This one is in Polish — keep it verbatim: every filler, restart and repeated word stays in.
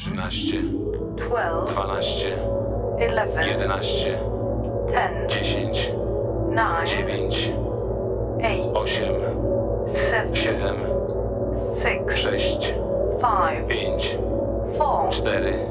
trzynaście, twelve, dwanaście, eleven, jedenaście, ten, dziesięć, nine, dziewięć, eight, osiem, seven, siedem, six, sześć, five, pięć, four, cztery,